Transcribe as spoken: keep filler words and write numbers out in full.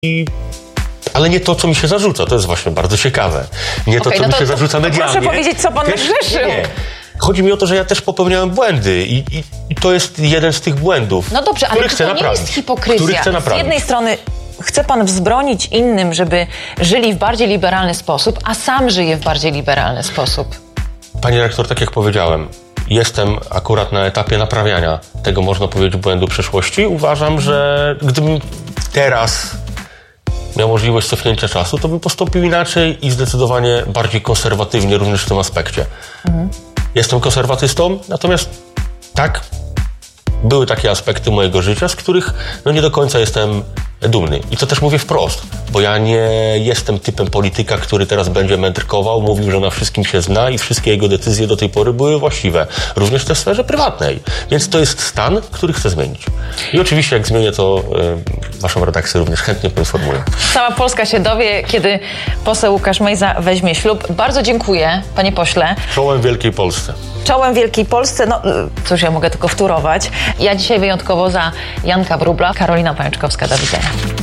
I... Ale nie to, co mi się zarzuca, to jest właśnie bardzo ciekawe. Nie okay, to, co no mi to, się zarzuca to, to medialnie. Proszę powiedzieć, co pan grzeszył. Nie. Chodzi mi o to, że ja też popełniałem błędy i, i, i to jest jeden z tych błędów, No dobrze, ale chcę to nie naprawić, jest hipokryzja. który chcę naprawić. Z jednej strony chce pan wzbronić innym, żeby żyli w bardziej liberalny sposób, a sam żyje w bardziej liberalny sposób. Panie rektor, tak jak powiedziałem, jestem akurat na etapie naprawiania tego, można powiedzieć, błędu przeszłości. Uważam, że gdybym teraz miał możliwość cofnięcia czasu, to bym postąpił inaczej i zdecydowanie bardziej konserwatywnie również w tym aspekcie. Mhm. Jestem konserwatystą, natomiast tak, były takie aspekty mojego życia, z których no, nie do końca jestem dumny. I to też mówię wprost, bo ja nie jestem typem polityka, który teraz będzie mędrkował, mówił, że na wszystkim się zna i wszystkie jego decyzje do tej pory były właściwe. Również w tej sferze prywatnej. Więc to jest stan, który chcę zmienić. I oczywiście jak zmienię, to y, waszą redakcję również chętnie poinformuję. Cała Polska się dowie, kiedy poseł Łukasz Mejza weźmie ślub. Bardzo dziękuję, panie pośle. Czołem Wielkiej Polsce. Czołem Wielkiej Polsce, no cóż, ja mogę tylko wtórować. Ja dzisiaj wyjątkowo za Janka Wróbla, Karolina Pajączkowska, do widzenia.